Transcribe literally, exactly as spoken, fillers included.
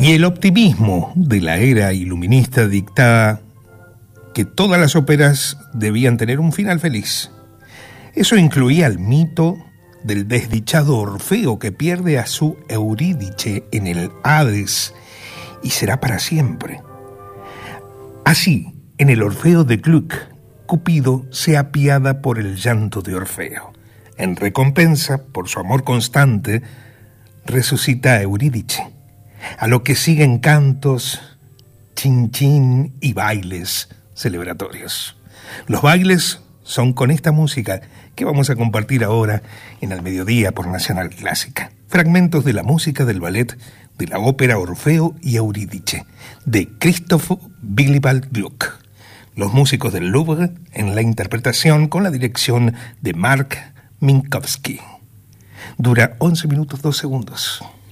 Y el optimismo de la era iluminista dictaba que todas las óperas debían tener un final feliz. Eso incluía el mito del desdichado Orfeo que pierde a su Eurídice en el Hades y será para siempre. Así, en el Orfeo de Gluck, Cupido se apiada por el llanto de Orfeo. En recompensa, por su amor constante, resucita a Eurídice, a lo que siguen cantos, chin chin y bailes celebratorios. Los bailes son con esta música que vamos a compartir ahora en Al Mediodía por Nacional Clásica. Fragmentos de la música del ballet de la ópera Orfeo y Eurídice, de Christoph Willibald Gluck. Los músicos del Louvre en la interpretación con la dirección de Mark Minkowski. Dura once minutos dos segundos.